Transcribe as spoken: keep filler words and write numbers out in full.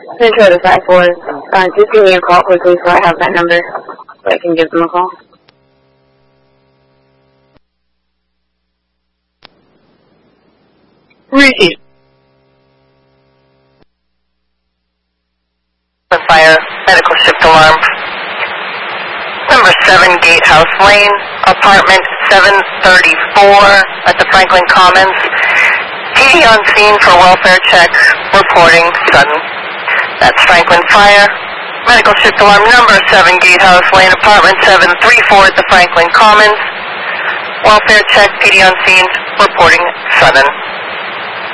Central to five four. Uh, just give me a call quickly so I have that number so I can give them a call. Receive. The fire, medical shift alarm. Number seven Gatehouse Lane, apartment seven thirty-four at the Franklin Commons. P D on scene for welfare check, reporting sudden. That's Franklin Fire. Medical shift alarm number seven Gatehouse Lane, apartment seven thirty-four at the Franklin Commons. Welfare check, P D on scene, reporting sudden.